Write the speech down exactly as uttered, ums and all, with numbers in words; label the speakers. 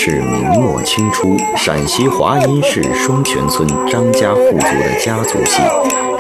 Speaker 1: 是明末清初陕西华阴市双泉村张家户族的家族戏，